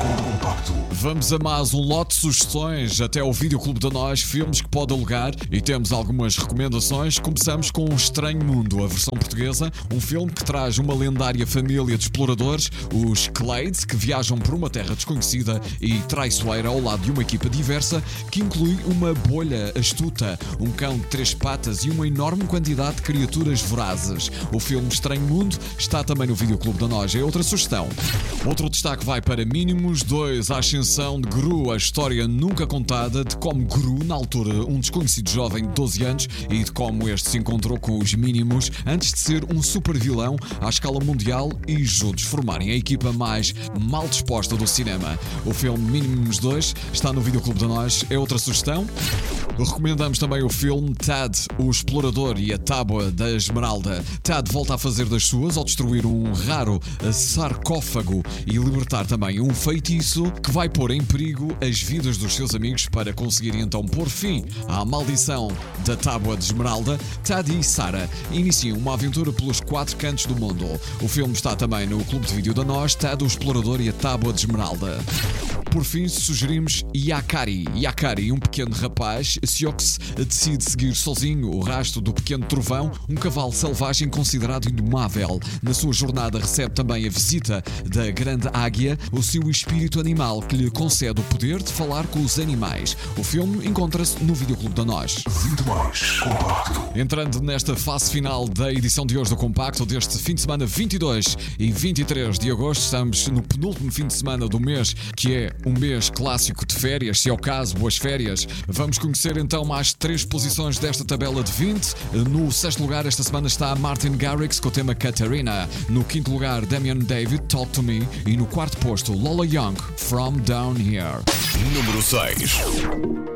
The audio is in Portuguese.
Compacto. Vamos a mais um lote de sugestões até ao Videoclube da Nós, filmes que pode alugar, e temos algumas recomendações. Começamos com O Estranho Mundo, a versão portuguesa, um filme que traz uma lendária família de exploradores, os Clades, que viajam por uma terra desconhecida e traiçoeira ao lado de uma equipa diversa que inclui uma bolha astuta, um cão de 3 patas e uma enorme quantidade de criaturas vorazes. O filme Estranho Mundo está também no Videoclube da Nós, é outra sugestão. Outro destaque vai para Mínimos 2, a ascensão de Gru, a história nunca contada de como Gru, na altura um desconhecido jovem de 12 anos, e de como este se encontrou com os Mínimos antes de ser um super vilão à escala mundial e juntos formarem a equipa mais mal disposta do cinema. O filme Mínimos 2 está no Videoclube da Nós, é outra sugestão. Recomendamos também o filme Tad, o Explorador e a Tábua da Esmeralda. Tad volta a fazer das suas ao destruir um raro sarcófago e libertar também um feitiço que vai pôr em perigo as vidas dos seus amigos para conseguir então pôr fim à maldição da Tábua de Esmeralda. Tad e Sarah iniciam uma aventura pelos 4 cantos do mundo. O filme está também no Clube de Vídeo da Nós, Tad, o Explorador e a Tábua de Esmeralda. Por fim, sugerimos Yakari. Yakari, um pequeno rapaz, Siox, decide seguir sozinho o rastro do pequeno trovão, um cavalo selvagem considerado indomável. Na sua jornada recebe também a visita da grande águia, o seu espírito animal que lhe concede o poder de falar com os animais. O filme encontra-se no Videoclube da Nós. 20 mais Compacto. Entrando nesta fase final da edição de hoje do Compacto, deste fim de semana 22 e 23 de agosto, estamos no penúltimo fim de semana do mês, que é um mês clássico de férias. Se é o caso, boas férias. Vamos conhecer então mais 3 posições desta tabela de 20. No 6º lugar esta semana está Martin Garrix com o tema Katarina. No 5º lugar, Damian David, Talk to Me. E no 4º posto, Lola Young, From Down Here. Número 6.